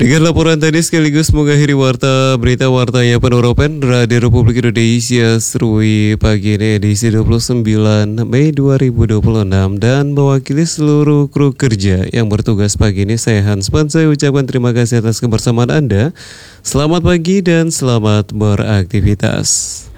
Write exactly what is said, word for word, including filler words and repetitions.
Dengan laporan tadi sekaligus mengakhiri warta berita wartanya Penoropen Radio Republik Indonesia Serui pagi ini edisi dua puluh sembilan Mei dua ribu dua puluh enam dan mewakili seluruh kru kerja yang bertugas pagi ini saya Hans Pan, saya ucapkan terima kasih atas kebersamaan Anda. Selamat pagi dan selamat beraktivitas.